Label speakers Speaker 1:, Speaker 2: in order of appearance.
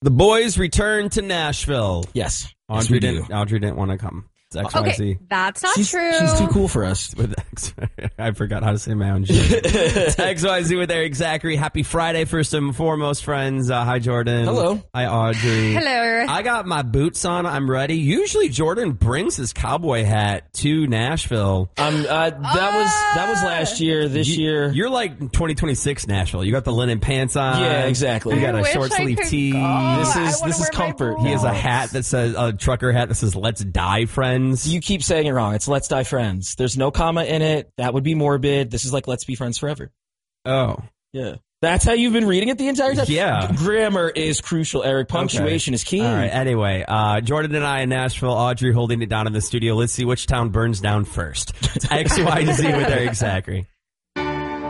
Speaker 1: The boys return to Nashville.
Speaker 2: Yes.
Speaker 1: Audrey didn't want to come. It's XYZ.
Speaker 3: Okay, that's not true.
Speaker 2: She's too cool for us.
Speaker 1: With I forgot how to say my own shit. It's XYZ with Eric Zachary. Happy Friday, first and foremost, friends. Hi, Jordan.
Speaker 2: Hello.
Speaker 1: Hi, Audrey.
Speaker 3: Hello.
Speaker 1: I got my boots on. I'm ready. Usually, Jordan brings his cowboy hat to Nashville.
Speaker 2: That was last year. This year,
Speaker 1: You're like 2026 Nashville. You got the linen pants on.
Speaker 2: Yeah, exactly.
Speaker 1: You got a
Speaker 3: wish
Speaker 1: short
Speaker 3: I
Speaker 1: sleeve
Speaker 3: could
Speaker 1: tee.
Speaker 3: go.
Speaker 2: This is comfort.
Speaker 1: He has a hat that says a trucker hat that says "Let's Die, Friends."
Speaker 2: You keep saying it wrong. It's Let's Die Friends. There's no comma in it. That would be morbid. This is like Let's Be Friends Forever.
Speaker 1: Oh.
Speaker 2: Yeah. That's how you've been reading it the entire time?
Speaker 1: Yeah.
Speaker 2: Grammar is crucial, Eric. Punctuation is key.
Speaker 1: All right. Anyway, Jordan and I in Nashville, Audrey holding it down in the studio. Let's see which town burns down first. It's XYZ with Eric Zachary.